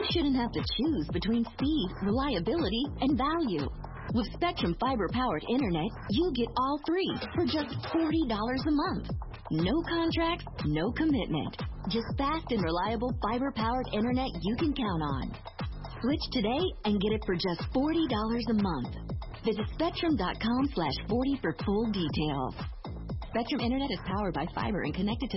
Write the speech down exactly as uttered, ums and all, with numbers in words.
you shouldn't have to choose between speed, reliability, and value. With Spectrum fiber-powered internet, you get all three for just forty dollars a month. No contracts, no commitment. Just fast and reliable fiber-powered internet you can count on. Switch today and get it for just forty dollars a month. Visit spectrum.com slash 40 for full details. Spectrum Internet is powered by fiber and connected to